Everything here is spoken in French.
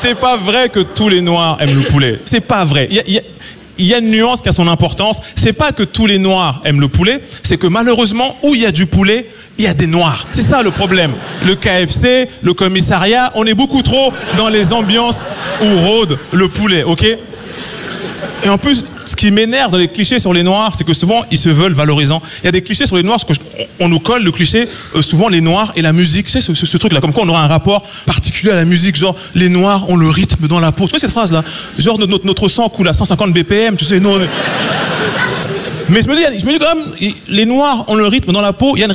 c'est pas vrai que tous les Noirs aiment le poulet. C'est pas vrai. Il y a une nuance qui a son importance. C'est pas que tous les Noirs aiment le poulet, c'est que malheureusement, où il y a du poulet, il y a des Noirs. C'est ça le problème. Le KFC, le commissariat, on est beaucoup trop dans les ambiances où rôde le poulet, ok? Et en plus, ce qui m'énerve dans les clichés sur les Noirs, c'est que souvent, ils se veulent valorisants. Il y a des clichés sur les Noirs, parce qu'on nous colle le cliché, souvent les Noirs et la musique. Tu sais, ce truc-là, comme quoi on aura un rapport particulier à la musique, genre, les Noirs ont le rythme dans la peau. Tu vois cette phrase-là? Genre, notre sang coule à 150 BPM, tu sais, nous... Mais je me dis quand même, les Noirs ont le rythme dans la peau, il y a une